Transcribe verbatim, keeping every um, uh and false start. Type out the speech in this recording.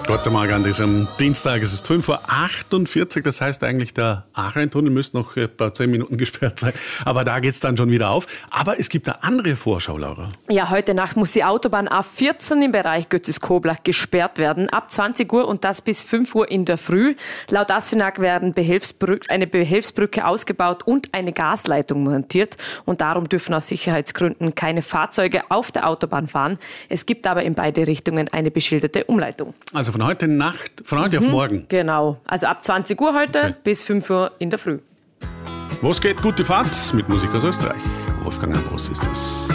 Guten Morgen an diesem Dienstag. Es ist fünf Uhr achtundvierzig, das heißt eigentlich, der Aachentunnel müsste noch etwa zehn Minuten gesperrt sein. Aber da geht es dann schon wieder auf. Aber es gibt eine andere Vorschau, Laura. Ja, heute Nacht muss die Autobahn A vierzehn im Bereich Götzis-Koblach gesperrt werden. Ab zwanzig Uhr und das bis fünf Uhr in der Früh. Laut ASFINAG werden Behelfsbrück, eine Behelfsbrücke ausgebaut und eine Gasleitung montiert. Und darum dürfen aus Sicherheitsgründen keine Fahrzeuge auf der Autobahn fahren. Es gibt aber in beide Richtungen eine beschilderte Umleitung. Also von heute Nacht, von heute mhm. auf morgen? Genau, also ab zwanzig Uhr heute okay. bis fünf Uhr in der Früh. Was geht? Gute Fahrt mit Musik aus Österreich. Wolfgang Ambros ist das.